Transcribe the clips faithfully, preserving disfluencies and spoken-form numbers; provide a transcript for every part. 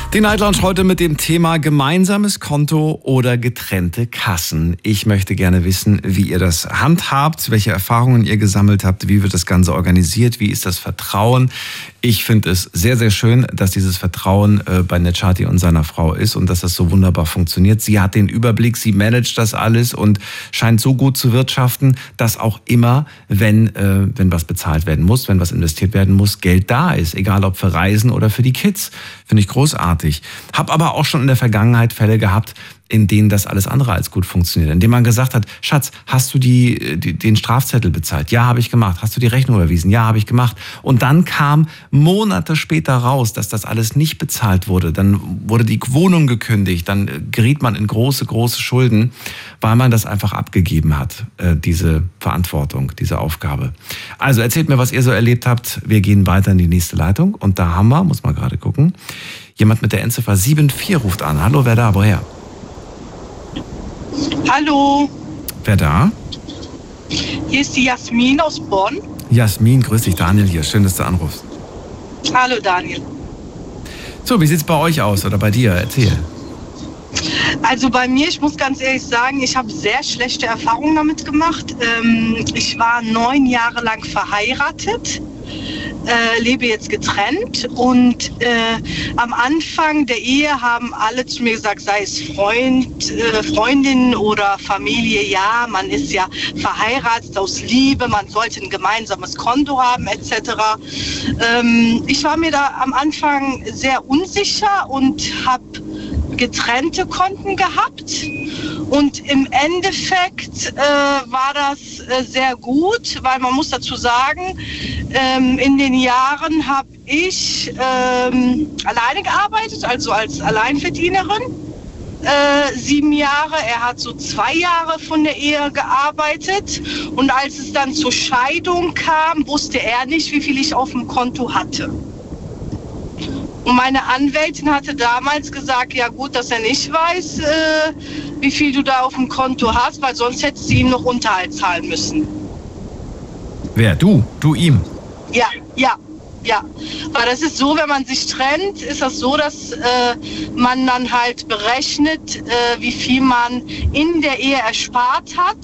Die Night Lounge heute mit dem Thema gemeinsames Konto oder getrennte Kassen. Ich möchte gerne wissen, wie ihr das handhabt, welche Erfahrungen ihr gesammelt habt, wie wird das Ganze organisiert, wie ist das Vertrauen. Ich finde es sehr, sehr schön, dass dieses Vertrauen äh, bei Necati und seiner Frau ist und dass das so wunderbar funktioniert. Sie hat den Überblick, sie managt das alles und scheint so gut zu wirtschaften, dass auch immer, wenn, äh, wenn was bezahlt werden muss, wenn was investiert werden muss, Geld da ist. Egal ob für Reisen oder für die Kids. Finde ich großartig. Hab aber auch schon in der Vergangenheit Fälle gehabt, in denen das alles andere als gut funktioniert. Indem man gesagt hat, Schatz, hast du die, die, den Strafzettel bezahlt? Ja, habe ich gemacht. Hast du die Rechnung überwiesen? Ja, habe ich gemacht. Und dann kam Monate später raus, dass das alles nicht bezahlt wurde. Dann wurde die Wohnung gekündigt. Dann geriet man in große, große Schulden, weil man das einfach abgegeben hat, äh, diese Verantwortung, diese Aufgabe. Also erzählt mir, was ihr so erlebt habt. Wir gehen weiter in die nächste Leitung. Und da haben wir, muss man gerade gucken, jemand mit der Endziffer sieben vier ruft an. Hallo, wer da? Woher? Hallo. Wer da? Hier ist die Jasmin aus Bonn. Jasmin, grüß dich, Daniel hier. Schön, dass du anrufst. Hallo Daniel. So, wie sieht's bei euch aus oder bei dir? Erzähl. Also bei mir, ich muss ganz ehrlich sagen, ich habe sehr schlechte Erfahrungen damit gemacht. Ähm, ich war neun Jahre lang verheiratet. Äh, lebe jetzt getrennt und äh, am Anfang der Ehe haben alle zu mir gesagt, sei es Freund, äh, Freundin oder Familie, ja, man ist ja verheiratet aus Liebe, man sollte ein gemeinsames Konto haben et cetera. Ähm, ich war mir da am Anfang sehr unsicher und habe getrennte Konten gehabt. Und im Endeffekt äh, war das äh, sehr gut, weil man muss dazu sagen, ähm, in den Jahren habe ich ähm, alleine gearbeitet, also als Alleinverdienerin. Äh, sieben Jahre, er hat so zwei Jahre von der Ehe gearbeitet. Und als es dann zur Scheidung kam, wusste er nicht, wie viel ich auf dem Konto hatte. Und meine Anwältin hatte damals gesagt, ja gut, dass er nicht weiß, äh, wie viel du da auf dem Konto hast, weil sonst hättest du ihm noch Unterhalt zahlen müssen. Wer? Du? Du ihm? Ja, ja, ja. Weil das ist so, wenn man sich trennt, ist das so, dass äh, man dann halt berechnet, äh, wie viel man in der Ehe erspart hat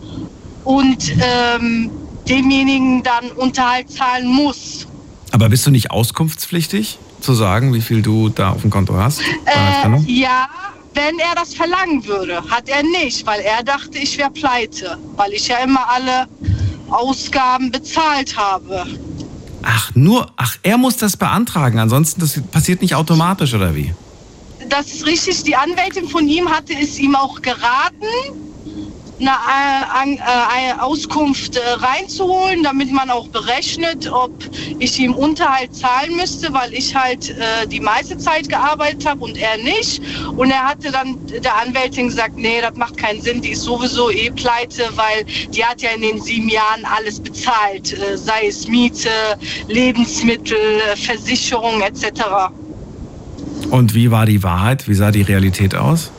und ähm, demjenigen dann Unterhalt zahlen muss. Aber bist du nicht auskunftspflichtig, zu sagen, wie viel du da auf dem Konto hast? Äh, ja, wenn er das verlangen würde. Hat er nicht, weil er dachte, ich wäre pleite, weil ich ja immer alle Ausgaben bezahlt habe. Ach, nur, ach, er muss das beantragen, ansonsten das passiert nicht automatisch, oder wie? Das ist richtig, die Anwältin von ihm hatte es ihm auch geraten, eine, äh, eine Auskunft äh, reinzuholen, damit man auch berechnet, ob ich ihm Unterhalt zahlen müsste, weil ich halt äh, die meiste Zeit gearbeitet habe und er nicht. Und er hatte dann der Anwältin gesagt, nee, das macht keinen Sinn, die ist sowieso eh pleite, weil die hat ja in den sieben Jahren alles bezahlt, äh, sei es Miete, Lebensmittel, Versicherung et cetera. Und wie war die Wahrheit? Wie sah die Realität aus?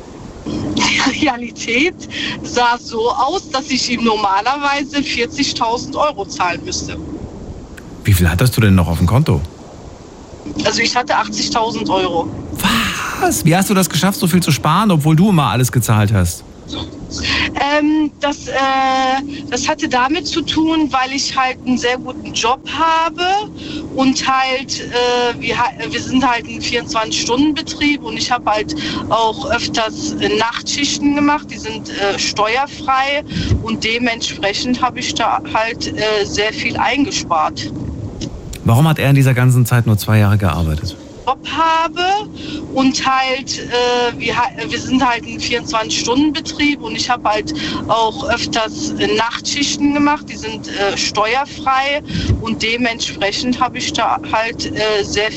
Die Realität sah so aus, dass ich ihm normalerweise vierzigtausend Euro zahlen müsste. Wie viel hattest du denn noch auf dem Konto? Also ich hatte achtzigtausend Euro. Was? Wie hast du das geschafft, so viel zu sparen, obwohl du immer alles gezahlt hast? Ähm, das, äh, das hatte damit zu tun, weil ich halt einen sehr guten Job habe und halt, äh, wir, wir sind halt ein vierundzwanzig-Stunden-Betrieb und ich habe halt auch öfters Nachtschichten gemacht, die sind äh, steuerfrei und dementsprechend habe ich da halt äh, sehr viel eingespart. Warum hat er in dieser ganzen Zeit nur zwei Jahre gearbeitet? Job habe und halt, äh, wir, wir sind halt ein vierundzwanzig-Stunden-Betrieb und ich habe halt auch öfters Nachtschichten gemacht, die sind äh, steuerfrei und dementsprechend habe ich da halt äh, sehr